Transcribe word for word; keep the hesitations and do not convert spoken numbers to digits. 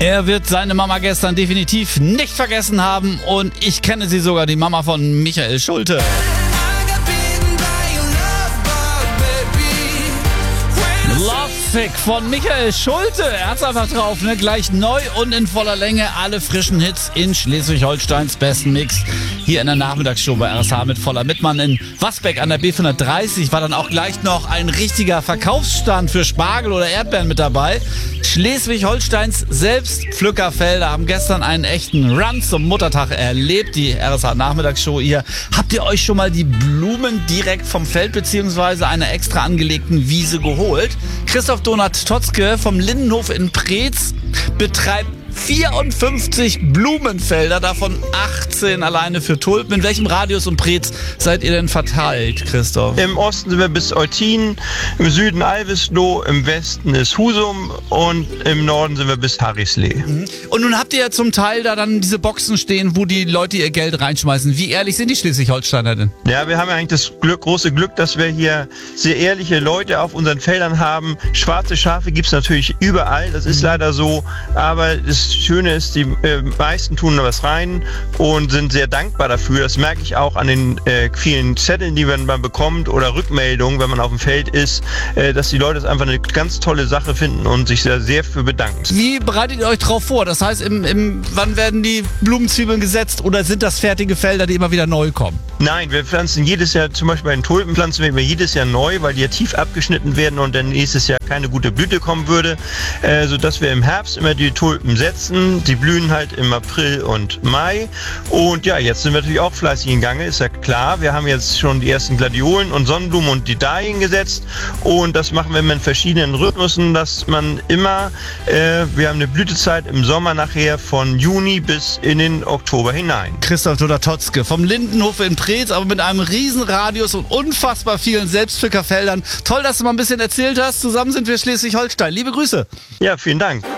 Er wird seine Mama gestern definitiv nicht vergessen haben und ich kenne sie sogar, die Mama von Michael Schulte. Lovesick von Michael Schulte. Er hat's einfach drauf, ne? Gleich neu und in voller Länge alle frischen Hits in Schleswig-Holsteins besten Mix. Hier in der Nachmittagsshow bei R S H mit Voller Mittmann in Wasbeck an der B fünfhundertdreißig war dann auch gleich noch ein richtiger Verkaufsstand für Spargel oder Erdbeeren mit dabei. Schleswig-Holsteins Selbstpflückerfelder haben gestern einen echten Run zum Muttertag erlebt. Die R S H Nachmittagsshow. Ihr habt ihr euch schon mal die Blumen direkt vom Feld bzw. einer extra angelegten Wiese geholt? Christoph Donat-Totzke vom Lindenhof in Preetz betreibt vierundfünfzig Blumenfelder, davon achtzehn alleine für Tulpen. In welchem Radius um Preetz seid ihr denn verteilt, Christoph? Im Osten sind wir bis Eutin, im Süden Alvesloh, im Westen ist Husum und im Norden sind wir bis Harrislee. Mhm. Und nun habt ihr ja zum Teil da dann diese Boxen stehen, wo die Leute ihr Geld reinschmeißen. Wie ehrlich sind die Schleswig-Holsteiner denn? Ja, wir haben ja eigentlich das Glück, große Glück, dass wir hier sehr ehrliche Leute auf unseren Feldern haben. Schwarze Schafe gibt's natürlich überall, das ist leider so, aber es Das Schöne ist, die äh, meisten tun da was rein und sind sehr dankbar dafür. Das merke ich auch an den äh, vielen Zetteln, die man bekommt oder Rückmeldungen, wenn man auf dem Feld ist, äh, dass die Leute es einfach eine ganz tolle Sache finden und sich sehr, sehr für bedanken. Wie bereitet ihr euch drauf vor? Das heißt, im, im, wann werden die Blumenzwiebeln gesetzt oder sind das fertige Felder, die immer wieder neu kommen? Nein, wir pflanzen jedes Jahr, zum Beispiel bei den Tulpen pflanzen wir immer jedes Jahr neu, weil die ja tief abgeschnitten werden und dann nächstes Jahr keine gute Blüte kommen würde, äh, sodass wir im Herbst immer die Tulpen setzen. Die blühen halt im April und Mai. Und ja, jetzt sind wir natürlich auch fleißig in Gange, ist ja klar. Wir haben jetzt schon die ersten Gladiolen und Sonnenblumen und die Dahlien gesetzt. Und das machen wir mit verschiedenen Rhythmusen, dass man immer, äh, wir haben eine Blütezeit im Sommer nachher von Juni bis in den Oktober hinein. Christoph Donat-Totzke vom Lindenhof in Preetz, aber mit einem riesen Radius und unfassbar vielen Selbstpflückerfeldern. Toll, dass du mal ein bisschen erzählt hast. Zusammen sind wir Schleswig-Holstein. Liebe Grüße. Ja, vielen Dank.